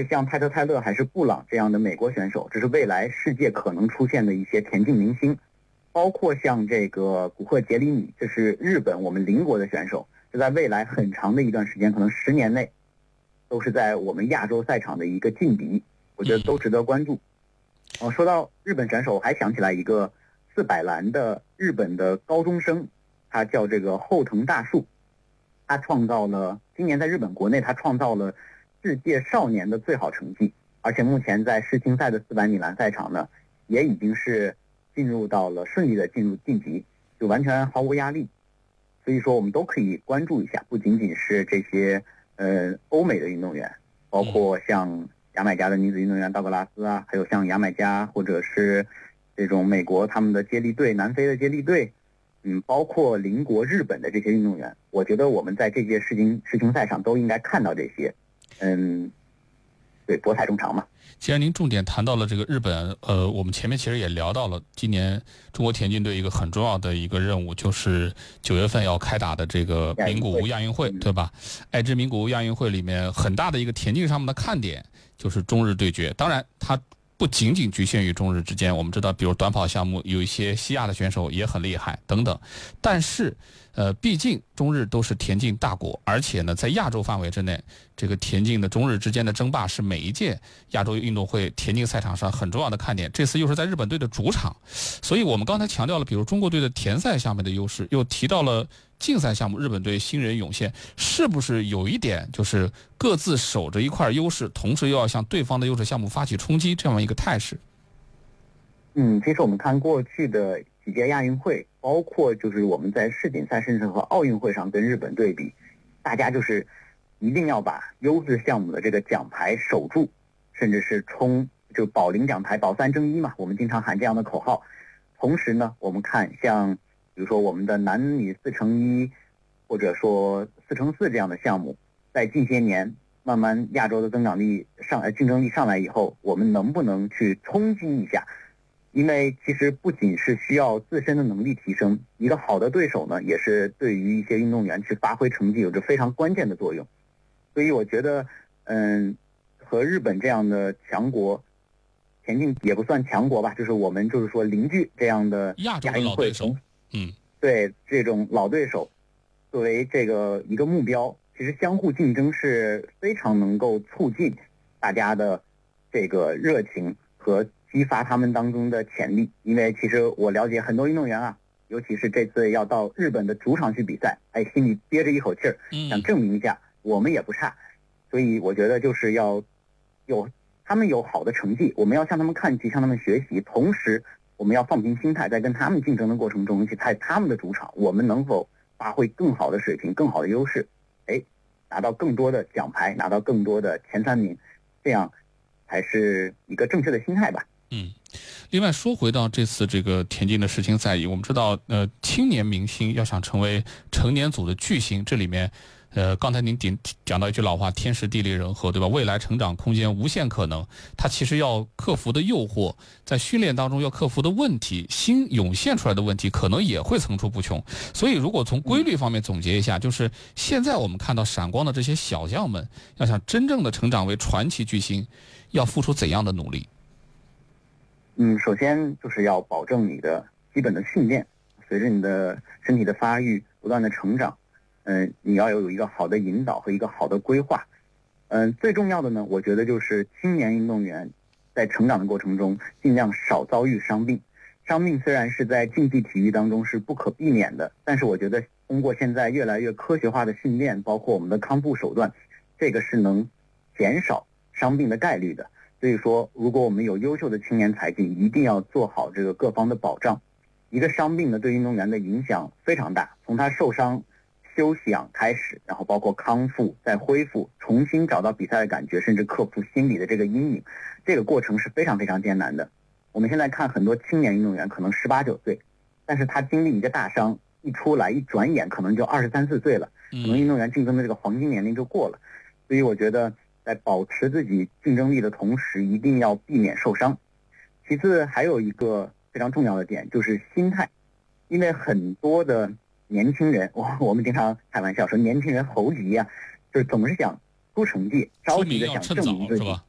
是像泰特泰勒还是布朗这样的美国选手，这是未来世界可能出现的一些田径明星，包括像这个古贺杰里米，这是日本我们邻国的选手，就在未来很长的一段时间，可能10年内都是在我们亚洲赛场的一个劲敌，我觉得都值得关注。说到日本选手，我还想起来一个400栏的日本的高中生，他叫这个后藤大树，他创造了今年在日本国内他创造了世界少年的最好成绩，而且目前在世青赛的400米栏赛场呢，也已经是顺利的进入晋级，就完全毫无压力。所以说我们都可以关注一下，不仅仅是这些欧美的运动员，包括像牙买加的女子运动员道格拉斯啊，还有像牙买加或者是这种美国他们的接力队、南非的接力队，包括邻国日本的这些运动员，我觉得我们在这届世青赛上都应该看到这些。对，博采众长嘛。 既然您重点谈到了这个日本，我们前面其实也聊到了今年中国田径队一个很重要的一个任务，就是9月份要开打的这个名古屋亚运会，对吧？爱知名古屋亚运会里面很大的一个田径上面的看点就是中日对决，当然它不仅仅局限于中日之间，我们知道比如短跑项目有一些西亚的选手也很厉害等等，但是毕竟中日都是田径大国，而且呢在亚洲范围之内，这个田径的中日之间的争霸是每一届亚洲运动会田径赛场上很重要的看点，这次又是在日本队的主场，所以我们刚才强调了比如中国队的田赛项目的优势，又提到了竞赛项目日本队新人涌现，是不是有一点就是各自守着一块优势，同时又要向对方的优势项目发起冲击这样一个态势？ 其实我们看过去的几届亚运会，包括就是我们在世锦赛甚至和奥运会上跟日本对比，大家就是一定要把优势项目的这个奖牌守住，甚至是就保零奖牌，保3争1嘛，我们经常喊这样的口号。同时呢，我们看像比如说我们的男女4×1或者说4×4这样的项目，在近些年慢慢亚洲的竞争力上来以后，我们能不能去冲击一下？因为其实不仅是需要自身的能力提升，一个好的对手呢，也是对于一些运动员去发挥成绩有着非常关键的作用。所以我觉得和日本这样的强国，田径也不算强国吧，就是我们就是说邻居这样的亚洲的老对手， 对这种老对手作为这个一个目标，其实相互竞争是非常能够促进大家的这个热情和激发他们当中的潜力。因为其实我了解很多运动员啊，尤其是这次要到日本的主场去比赛，心里憋着一口气儿，想证明一下我们也不差。所以我觉得就是要他们有好的成绩，我们要向他们看齐，向他们学习，同时我们要放平心态，在跟他们竞争的过程中，去在他们的主场，我们能否发挥更好的水平、更好的优势，拿到更多的奖牌，拿到更多的前3名，这样才是一个正确的心态吧。 另外说回到这次这个田径的世青赛，我们知道青年明星要想成为成年组的巨星，这里面刚才您讲到一句老话，天时地利人和，对吧？未来成长空间无限可能，他其实要克服的诱惑，在训练当中要克服的问题，新涌现出来的问题可能也会层出不穷。所以如果从规律方面总结一下，就是现在我们看到闪光的这些小将们，要想真正的成长为传奇巨星，要付出怎样的努力？ 首先就是要保证你的基本的训练，随着你的身体的发育不断的成长，你要有一个好的引导和一个好的规划。最重要的呢，我觉得就是青年运动员在成长的过程中尽量少遭遇伤病。伤病虽然是在竞技体育当中是不可避免的，但是我觉得通过现在越来越科学化的训练，包括我们的康复手段，这个是能减少伤病的概率的。所以说如果我们有优秀的青年才俊，一定要做好这个各方的保障。一个伤病呢，对运动员的影响非常大，从他受伤休养开始，然后包括康复再恢复，重新找到比赛的感觉，甚至克服心理的这个阴影，这个过程是非常非常艰难的。我们现在看很多青年运动员可能18、19岁，但是他经历一个大伤，一出来一转眼可能就23、24岁了，可能运动员竞争的这个黄金年龄就过了。所以我觉得在保持自己竞争力的同时，一定要避免受伤。其次还有一个非常重要的点就是心态，因为很多的年轻人，我们经常开玩笑说年轻人猴急啊，就是总是想出成绩，着急的想证明自己，